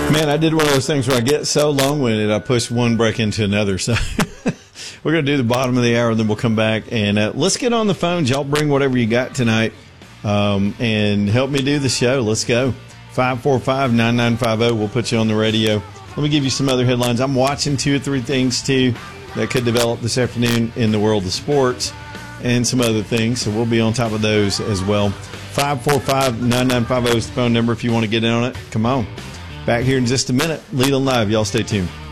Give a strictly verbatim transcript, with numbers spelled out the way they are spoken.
Man, I did one of those things where I get so long-winded, I push one break into another. So we're going to do the bottom of the hour, and then we'll come back. And uh, let's get on the phones. Y'all bring whatever you got tonight um, and help me do the show. Let's go. five four five, nine nine five zero. We'll put you on the radio. Let me give you some other headlines. I'm watching two or three things, too, that could develop this afternoon in the world of sports and some other things. So we'll be on top of those as well. five four five, nine nine five zero is the phone number if you want to get in on it. Come on. Back here in just a minute. Lead on Live. Y'all stay tuned.